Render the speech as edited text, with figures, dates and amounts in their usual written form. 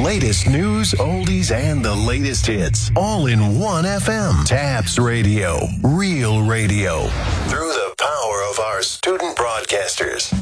latest news, oldies, and the latest hits. All in one FM. Tabs Radio. Real radio. Through the power of our student broadcasters.